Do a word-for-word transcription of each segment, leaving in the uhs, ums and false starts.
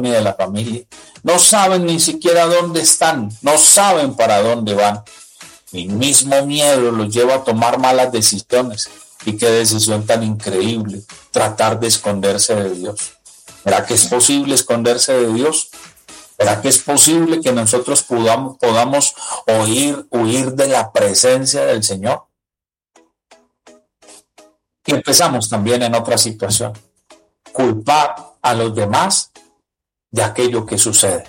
y de la familia. No saben ni siquiera dónde están, no saben para dónde van. El mismo miedo los lleva a tomar malas decisiones. Y qué decisión tan increíble, tratar de esconderse de Dios. ¿Será que es posible esconderse de Dios? ¿Será que es posible que nosotros podamos, podamos oír, huir de la presencia del Señor? Y empezamos también en otra situación. Culpar a los demás de aquello que sucede.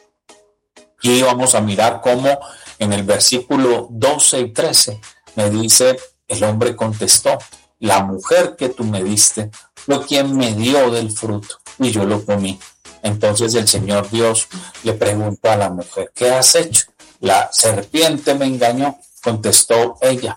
Y vamos a mirar cómo en el versículo doce y trece me dice, el hombre contestó, la mujer que tú me diste fue quien me dio del fruto y yo lo comí. Entonces el Señor Dios le preguntó a la mujer, ¿qué has hecho? La serpiente me engañó, contestó ella,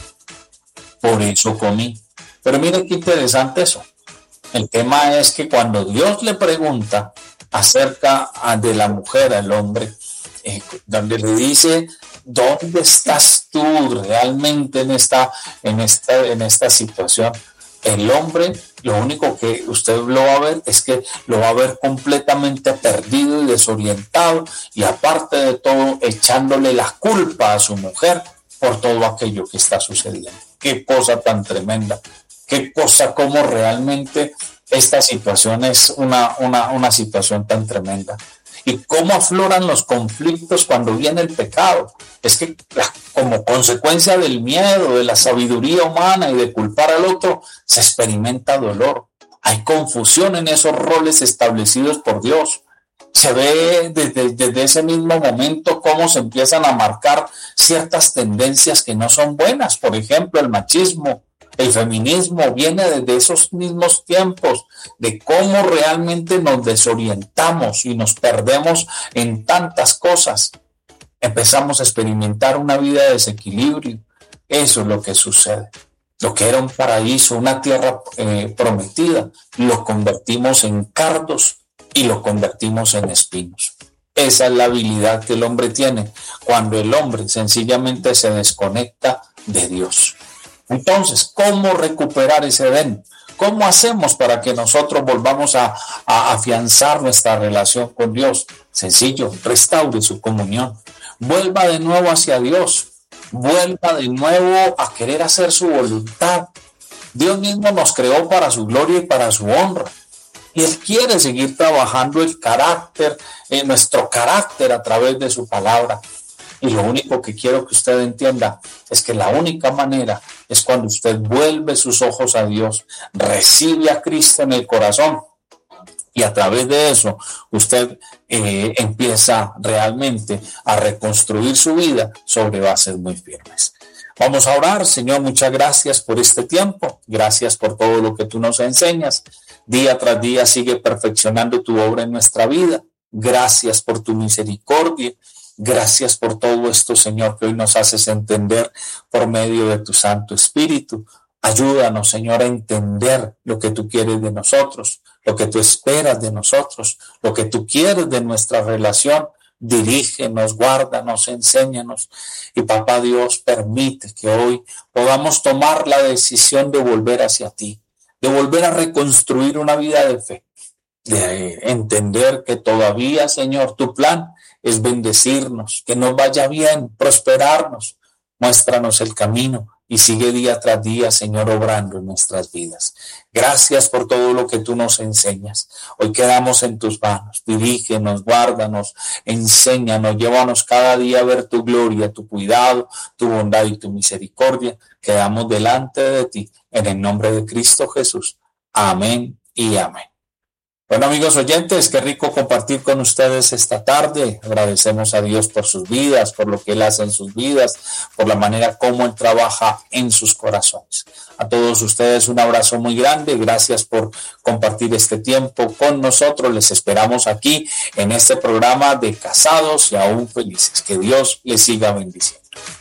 por eso comí. Pero mire qué interesante eso. El tema es que cuando Dios le pregunta acerca de la mujer al hombre, eh, donde le dice, ¿dónde estás tú realmente en esta, en esta, en esta situación? El hombre, lo único que usted lo va a ver es que lo va a ver completamente perdido y desorientado, y aparte de todo, echándole la culpa a su mujer por todo aquello que está sucediendo. Qué cosa tan tremenda, qué cosa, como realmente esta situación es una, una, una situación tan tremenda. Y cómo afloran los conflictos cuando viene el pecado. Es que como consecuencia del miedo, de la sabiduría humana y de culpar al otro, se experimenta dolor. Hay confusión en esos roles establecidos por Dios. Se ve desde, desde ese mismo momento cómo se empiezan a marcar ciertas tendencias que no son buenas. Por ejemplo, el machismo. El feminismo viene desde esos mismos tiempos, de cómo realmente nos desorientamos y nos perdemos en tantas cosas. Empezamos a experimentar una vida de desequilibrio. Eso es lo que sucede. Lo que era un paraíso, una tierra eh, prometida, lo convertimos en cardos y lo convertimos en espinos. Esa es la habilidad que el hombre tiene cuando el hombre sencillamente se desconecta de Dios. Entonces, ¿cómo recuperar ese Edén? ¿Cómo hacemos para que nosotros volvamos a, a afianzar nuestra relación con Dios? Sencillo, restaure su comunión. Vuelva de nuevo hacia Dios. Vuelva de nuevo a querer hacer su voluntad. Dios mismo nos creó para su gloria y para su honra. Y Él quiere seguir trabajando el carácter, eh, nuestro carácter a través de su palabra. Y lo único que quiero que usted entienda es que la única manera es cuando usted vuelve sus ojos a Dios, recibe a Cristo en el corazón, y a través de eso usted eh, empieza realmente a reconstruir su vida sobre bases muy firmes. Vamos a orar. Señor, muchas gracias por este tiempo, gracias por todo lo que tú nos enseñas. Día tras día sigue perfeccionando tu obra en nuestra vida. Gracias por tu misericordia. Gracias por todo esto, Señor, que hoy nos haces entender por medio de tu Santo Espíritu. Ayúdanos, Señor, a entender lo que tú quieres de nosotros, lo que tú esperas de nosotros, lo que tú quieres de nuestra relación. Dirígenos, guárdanos, enséñanos. Y Papá Dios, permite que hoy podamos tomar la decisión de volver hacia ti, de volver a reconstruir una vida de fe, de entender que todavía, Señor, tu plan es bendecirnos, que nos vaya bien, prosperarnos. Muéstranos el camino y sigue día tras día, Señor, obrando en nuestras vidas. Gracias por todo lo que tú nos enseñas. Hoy quedamos en tus manos. Dirígenos, guárdanos, enséñanos, llévanos cada día a ver tu gloria, tu cuidado, tu bondad y tu misericordia. Quedamos delante de ti, en el nombre de Cristo Jesús. Amén y amén. Bueno, amigos oyentes, qué rico compartir con ustedes esta tarde. Agradecemos a Dios por sus vidas, por lo que Él hace en sus vidas, por la manera como Él trabaja en sus corazones. A todos ustedes un abrazo muy grande. Gracias por compartir este tiempo con nosotros. Les esperamos aquí en este programa de Casados y Aún Felices. Que Dios les siga bendiciendo.